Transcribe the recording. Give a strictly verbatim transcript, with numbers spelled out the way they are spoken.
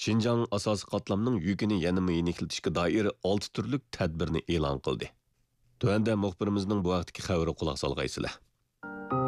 Шинжаң asosiy qatlamning yukini yanama yeniklitishga doir olti turlik tadbirni e'lon qildi. Tuanda muxbirimizning bu vaqtdagi xabari quloq solg'aysizlar.